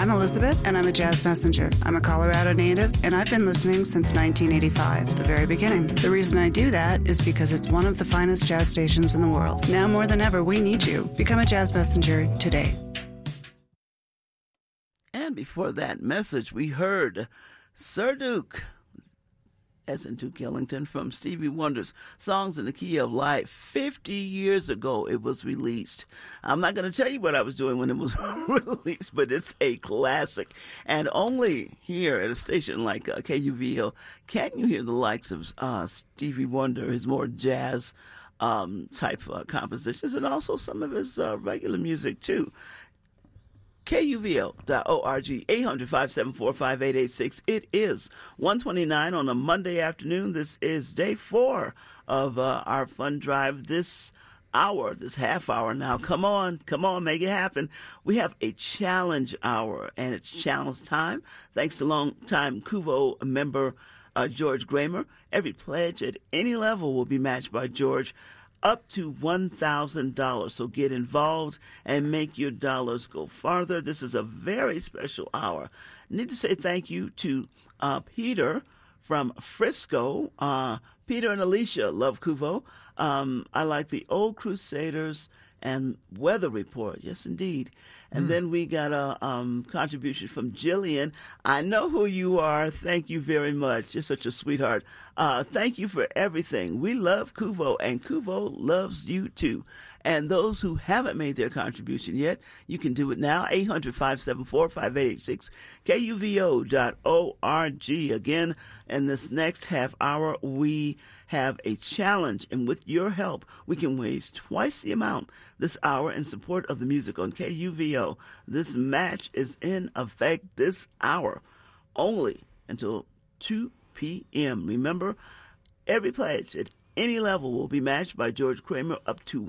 I'm Elizabeth, and I'm a jazz messenger. I'm a Colorado native, and I've been listening since 1985, the very beginning. The reason I do that is because it's one of the finest jazz stations in the world. Now more than ever, we need you. Become a jazz messenger today. And before that message, we heard Sir Duke, as in Duke Ellington, from Stevie Wonder's Songs in the Key of Life. 50 years ago, it was released. I'm not going to tell you what I was doing when it was released, but it's a classic. And only here at a station like KUVO can you hear the likes of Stevie Wonder, his more jazz type compositions, and also some of his regular music, too. KUVO.org, 800-574-5886. It is 1:29 on a Monday afternoon. This is day 4 of our fun drive this hour, this half hour now. Come on, make it happen. We have a challenge hour, and it's challenge time. Thanks to longtime KUVO member George Kramer. Every pledge at any level will be matched by George, up to $1,000. So get involved and make your dollars go farther. This is a very special hour. I need to say thank you to Peter from Frisco. Peter and Alicia love KUVO. I like the Old Crusaders and Weather Report. Yes, indeed. And then we got a contribution from Jillian. I know who you are. Thank you very much. You're such a sweetheart. Thank you for everything. We love KUVO, and KUVO loves you too. And those who haven't made their contribution yet, you can do it now. 800-574-5886, KUVO.org. Again, in this next half hour, we have a challenge, and with your help, we can raise twice the amount this hour in support of the music on KUVO. This match is in effect this hour only until 2 p.m. Remember, every pledge at any level will be matched by George Kramer up to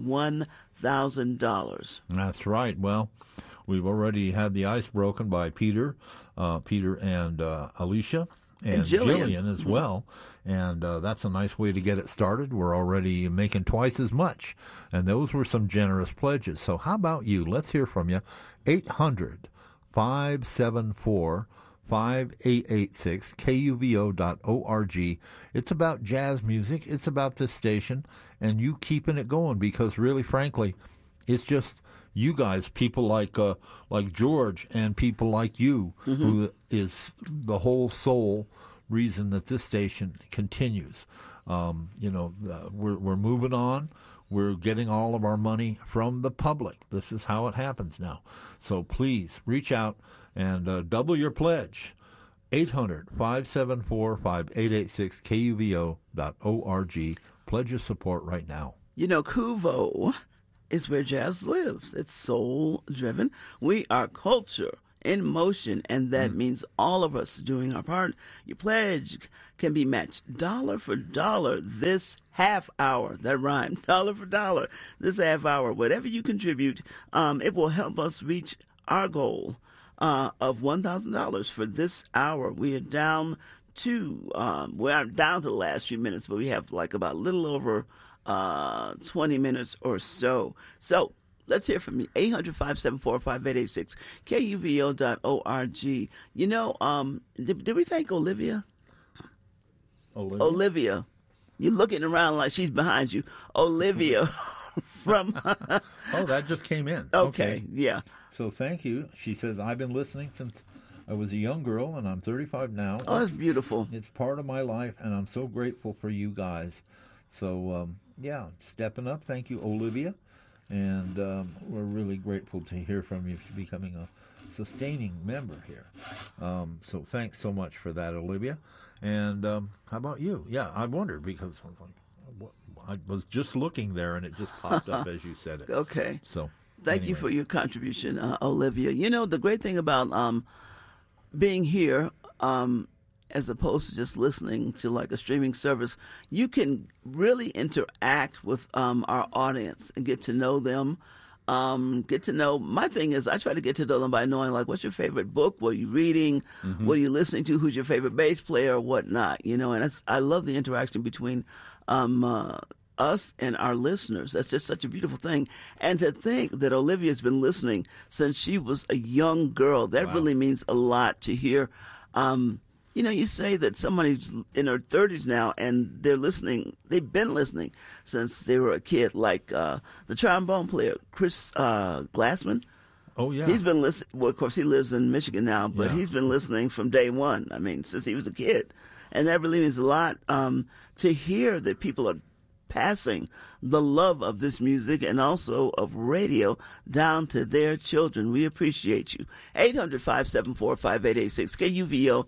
$1,000. That's right. Well, we've already had the ice broken by Peter and Alicia, and Jillian as well. And that's a nice way to get it started. We're already making twice as much. And those were some generous pledges. So how about you? Let's hear from you. 800-574-5886, KUVO.org. It's about jazz music. It's about this station. And you keeping it going, because really, frankly, it's just you guys, people like George and people like you, who is the whole soul reason that this station continues. We're moving on. We're getting all of our money from the public. This is how it happens now. So please reach out and double your pledge. 800-574-5886, KUVO.org. Pledge your support right now. You know, KUVO is where jazz lives. It's soul-driven. We are culture in motion, and that means all of us doing our part. Your pledge can be matched dollar for dollar this half hour. That rhymed, dollar for dollar this half hour. Whatever you contribute, it will help us reach our goal of $1,000 for this hour. We are down to the last few minutes, but we have like about a little over 20 minutes or so. So let's hear from you. 800-574-5886, KUVO.org. You know, did we thank Olivia? Olivia. You're looking around like she's behind you. Olivia from... Oh, that just came in. Okay, yeah. So thank you. She says, I've been listening since I was a young girl, and I'm 35 now. Oh, that's beautiful. It's part of my life, and I'm so grateful for you guys. So, stepping up. Thank you, Olivia. And we're really grateful to hear from you becoming a sustaining member here. So thanks so much for that, Olivia. And how about you? Yeah, I wondered, because I was just looking there, and it just popped up as you said it. Okay. So thank you for your contribution, Olivia. You know, the great thing about being here, as opposed to just listening to like a streaming service, you can really interact with our audience and get to know them. My thing is, I try to get to know them by knowing, like, what's your favorite book? What are you reading? What are you listening to? Who's your favorite bass player or whatnot? You know, and I love the interaction between us and our listeners. That's just such a beautiful thing. And to think that Olivia's been listening since she was a young girl, that really means a lot to hear. You know, you say that somebody's in her 30s now and they're listening. They've been listening since they were a kid, like the trombone player, Chris Glassman. Oh, yeah. He's been listening. Well, of course, he lives in Michigan now, but he's been listening from day one. I mean, since he was a kid. And that really means a lot to hear that people are passing the love of this music and also of radio down to their children. We appreciate you. 800-574-5886,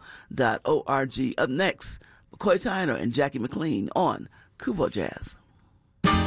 KUVO.org. Up next, McCoy Tyner and Jackie McLean on Kubo Jazz.